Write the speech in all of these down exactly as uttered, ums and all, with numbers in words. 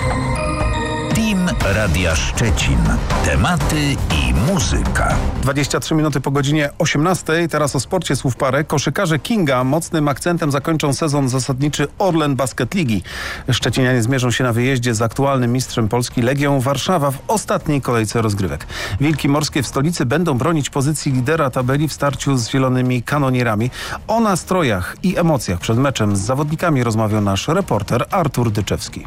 Team Radia Szczecin. Tematy i muzyka. dwadzieścia trzy minuty po godzinie osiemnastej. Teraz o sporcie słów parę. Koszykarze Kinga mocnym akcentem zakończą sezon zasadniczy Orlen Basket Ligi. Szczecinianie zmierzą się na wyjeździe z aktualnym mistrzem Polski Legią Warszawa w ostatniej kolejce rozgrywek. Wilki morskie w stolicy będą bronić pozycji lidera tabeli w starciu z zielonymi kanonierami. O nastrojach i emocjach przed meczem z zawodnikami rozmawiał nasz reporter Artur Dyczewski.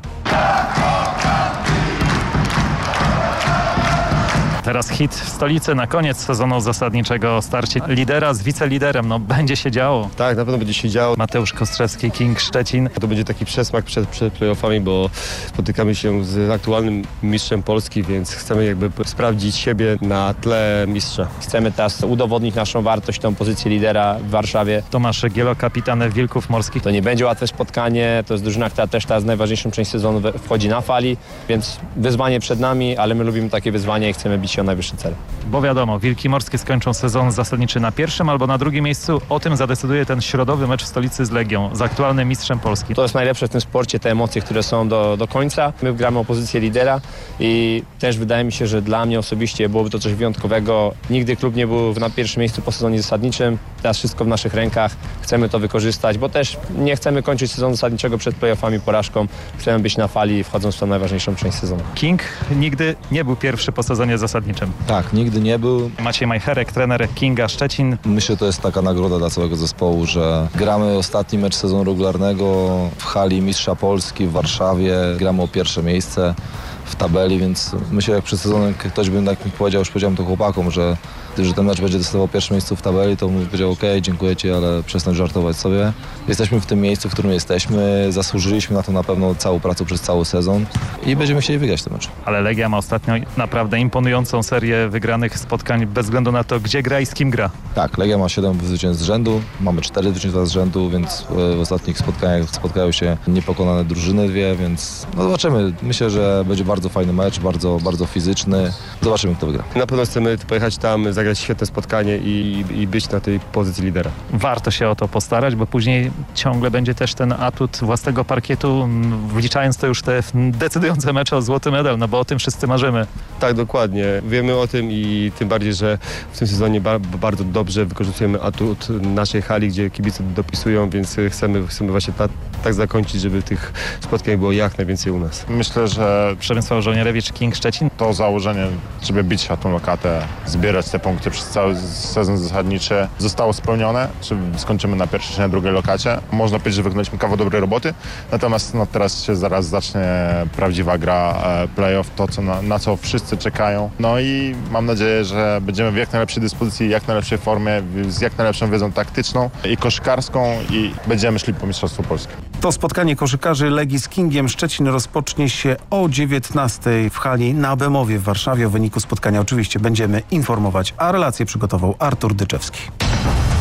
Teraz hit w stolicy na koniec sezonu zasadniczego, starcie lidera z wiceliderem. No będzie się działo. Tak, na pewno będzie się działo. Mateusz Kostrzewski, King Szczecin. To będzie taki przesmak przed, przed playoffami, bo spotykamy się z aktualnym mistrzem Polski, więc chcemy jakby sprawdzić siebie na tle mistrza. Chcemy teraz udowodnić naszą wartość, tą pozycję lidera w Warszawie. Tomasz Gielo, kapitan Wilków Morskich. To nie będzie łatwe spotkanie, to jest drużyna, która też teraz najważniejszą część sezonu wchodzi na fali, więc wyzwanie przed nami, ale my lubimy takie wyzwania i chcemy bić się o najwyższy cel. Bo wiadomo, Wilki Morskie skończą sezon zasadniczy na pierwszym albo na drugim miejscu. O tym zadecyduje ten środowy mecz w stolicy z Legią, z aktualnym mistrzem Polski. To jest najlepsze w tym sporcie, te emocje, które są do, do końca. My gramy o pozycję lidera i też wydaje mi się, że dla mnie osobiście byłoby to coś wyjątkowego. Nigdy klub nie był na pierwszym miejscu po sezonie zasadniczym. Teraz wszystko w naszych rękach. Chcemy to wykorzystać, bo też nie chcemy kończyć sezonu zasadniczego przed playoffami porażką. Chcemy być na fali, wchodząc w tą najważniejszą część sezonu. King nigdy nie był pierwszy po sezonie zasadniczym. Tak, nigdy nie był. Maciej Majcherek, trener Kinga Szczecin. Myślę, że to jest taka nagroda dla całego zespołu, że gramy ostatni mecz sezonu regularnego w hali Mistrza Polski w Warszawie. Gramy o pierwsze miejsce w tabeli, więc myślę, jak przed sezonem ktoś by tak mi powiedział, już powiedziałem to chłopakom, że, że ten mecz będzie decydował pierwsze miejsce w tabeli, to bym powiedział, okej, okay, dziękuję Ci, ale przestań żartować sobie. Jesteśmy w tym miejscu, w którym jesteśmy, zasłużyliśmy na to na pewno całą pracę przez cały sezon i będziemy chcieli wygrać ten mecz. Ale Legia ma ostatnio naprawdę imponującą serię wygranych spotkań bez względu na to, gdzie gra i z kim gra. Tak, Legia ma siedem zwycięstw z rzędu, mamy cztery zwycięstwa z rzędu, więc w ostatnich spotkaniach spotkają się niepokonane drużyny dwie, więc no zobaczymy. Myślę, że będzie bardzo fajny mecz, bardzo, bardzo fizyczny. Zobaczymy, kto wygra. Na pewno chcemy pojechać tam, zagrać świetne spotkanie i, i być na tej pozycji lidera. Warto się o to postarać, bo później ciągle będzie też ten atut własnego parkietu, wliczając to już te decydujące mecze o złoty medal, no bo o tym wszyscy marzymy. Tak, dokładnie. Wiemy o tym i tym bardziej, że w tym sezonie ba- bardzo dobrze wykorzystujemy atut naszej hali, gdzie kibice dopisują, więc chcemy, chcemy właśnie ta, tak zakończyć, żeby tych spotkań było jak najwięcej u nas. Myślę, że Przemysław Żołnierewicz, King Szczecin. to założenie, żeby bić o tą lokatę, zbierać te punkty przez cały sezon zasadniczy zostało spełnione. Czy skończymy na pierwszej czy na drugiej lokacie. Można powiedzieć, że wykonaliśmy kawał dobrej roboty, natomiast no, teraz się zaraz zacznie prawdziwa gra, e, playoff, to co na, na co wszyscy czekają. No i mam nadzieję, że będziemy w jak najlepszej dyspozycji, jak najlepszej formie, z jak najlepszą wiedzą taktyczną i koszykarską i będziemy szli po Mistrzostwo Polskie. To spotkanie koszykarzy Legii z Kingiem Szczecin rozpocznie się o dziewiętnastej w hali na Bemowie w Warszawie. O wyniku spotkania oczywiście będziemy informować, a relację przygotował Artur Dyczewski.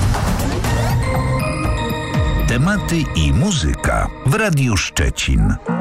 Tematy i muzyka w Radiu Szczecin.